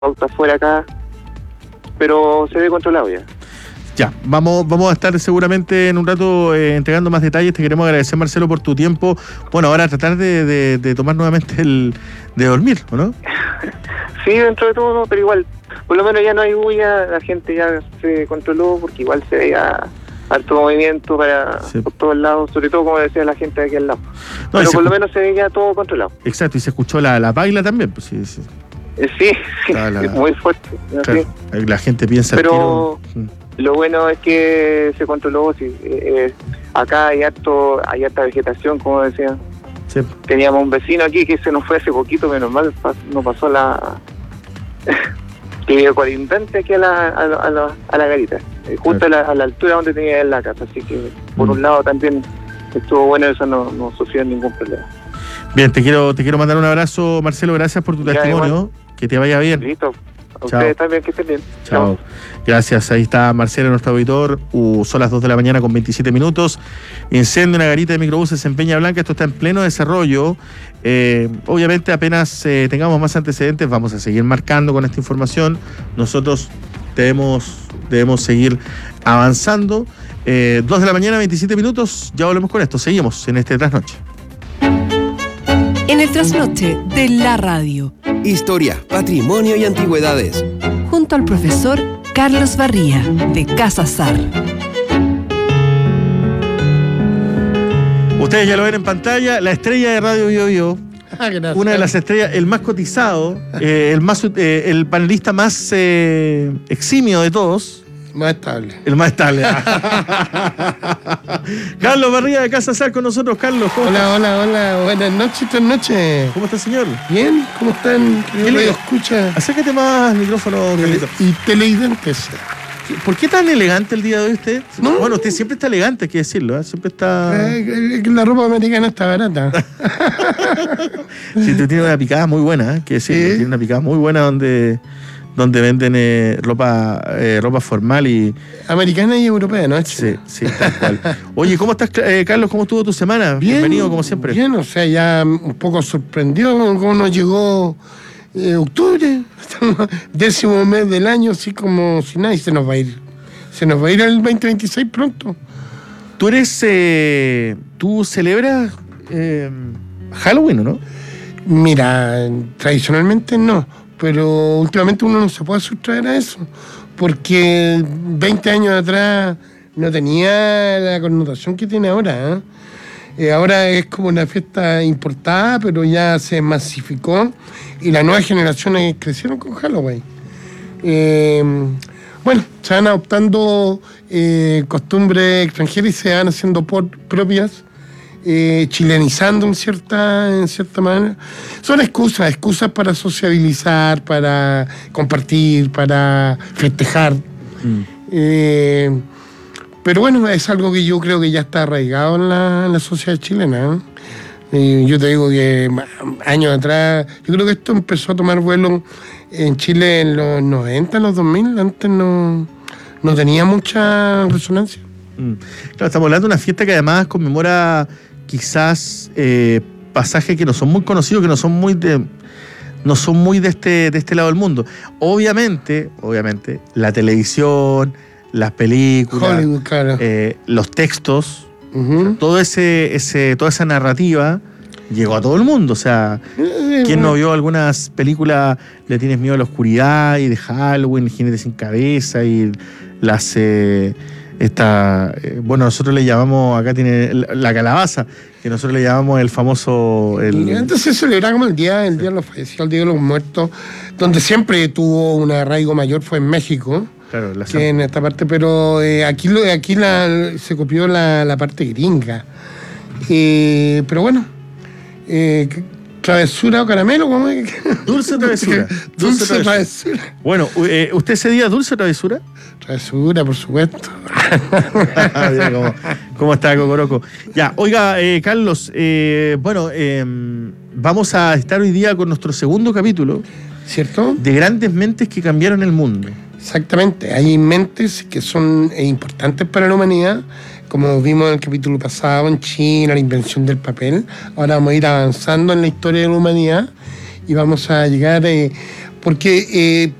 pauta afuera acá, pero se ve controlado ya. Ya, vamos a estar seguramente en un rato entregando más detalles. Te queremos agradecer, Marcelo, por tu tiempo. Bueno, ahora tratar de tomar nuevamente de dormir, ¿o no? Sí, dentro de todo, pero igual, por lo menos ya no hay bulla, la gente ya se controló, porque igual se veía harto movimiento por todos lados, sobre todo, como decía la gente de aquí al lado. No, pero por lo menos se veía todo controlado. Exacto, y se escuchó la baila también, pues sí. Sí, muy fuerte. Claro, la gente piensa... Pero lo bueno es que se controló. Acá hay harta vegetación, como decía. Sí. Teníamos un vecino aquí que se nos fue hace poquito, menos mal, no pasó que vive colindante aquí a la garita, justo a la altura donde tenía la casa. Así que, por un lado, también estuvo bueno, eso no sufrió ningún problema. Bien, te quiero mandar un abrazo, Marcelo, gracias por tu testimonio. Igual. Que te vaya bien. Listo. A ustedes también, que estén bien. Chao. Gracias, ahí está Marcelo, nuestro auditor. Son las 2 de la mañana con 27 minutos. Incendio en una garita de microbuses en Peña Blanca. Esto está en pleno desarrollo. Obviamente, apenas tengamos más antecedentes, vamos a seguir marcando con esta información. Nosotros debemos seguir avanzando. 2 de la mañana, 27 minutos. Ya volvemos con esto. Seguimos en este trasnoche. En el trasnoche de la radio. Historia, patrimonio y antigüedades. Junto al profesor Carlos Barría, de Casa Sar. Ustedes ya lo ven en pantalla, la estrella de Radio Bio Bio. Una de las estrellas, el más cotizado, el panelista más eximio de todos. Más estable. El más estable. Carlos Barría de Casa Sar con nosotros. Carlos, ¿cómo estás? Hola. Buenas noches. ¿Cómo está, señor? Bien, ¿cómo están? ¿Qué le escucha? Acércate más al micrófono, Carlito. Y televidentes. ¿Por qué tan elegante el día de hoy usted? ¿No? Bueno, usted siempre está elegante, hay que decirlo, ¿eh? Siempre está... La ropa americana está barata. Sí, tú tienes una picada muy buena, ¿eh? Que decirlo. Tiene una picada muy buena donde venden ropa formal y... Americana y europea, ¿no? Sí, tal cual. Oye, ¿cómo estás, Carlos? ¿Cómo estuvo tu semana? Bien, bienvenido, como siempre. Bien, o sea, ya un poco sorprendió cómo nos llegó octubre, décimo mes del año, así como si nada, y se nos va a ir el 2026 pronto. ¿Tú celebras Halloween, o no? Mira, tradicionalmente no, pero últimamente uno no se puede sustraer a eso, porque 20 años atrás no tenía la connotación que tiene ahora, ¿eh? Ahora es como una fiesta importada, pero ya se masificó y las nuevas generaciones crecieron con Halloween. Bueno, se van adoptando costumbres extranjeras y se van haciendo propias, chilenizando en cierta manera. Son excusas para sociabilizar, para compartir, para festejar. Pero bueno, es algo que yo creo que ya está arraigado en la sociedad chilena, ¿eh? Yo te digo que años atrás, yo creo que esto empezó a tomar vuelo en Chile en los 90, en los 2000, antes no tenía mucha resonancia. Claro, estamos hablando de una fiesta que además conmemora quizás pasajes que no son muy conocidos, que no son muy de este lado del mundo. Obviamente, la televisión, las películas, Hollywood, claro. Los textos, toda esa narrativa llegó a todo el mundo. O sea, ¿quién no vio algunas películas? Le tienes miedo a la oscuridad y de Halloween, Jinete sin cabeza y las... bueno, nosotros le llamamos, acá tiene la calabaza, que nosotros le llamamos el famoso... Antes se celebraba como el día de los fallecidos, el día de los muertos, donde siempre tuvo un arraigo mayor, fue en México. Claro, que en esta parte, pero aquí se copió la parte gringa. Pero bueno, travesura o caramelo, ¿cómo es? Dulce travesura. Dulce travesura. Bueno, ¿usted ese día dulce o travesura? Travesura, por supuesto. Mira cómo está Cocoroco. Ya, oiga, Carlos, vamos a estar hoy día con nuestro segundo capítulo. ¿Cierto? De grandes mentes que cambiaron el mundo. Exactamente, hay mentes que son importantes para la humanidad, como vimos en el capítulo pasado en China, la invención del papel. Ahora vamos a ir avanzando en la historia de la humanidad y vamos a llegar Porque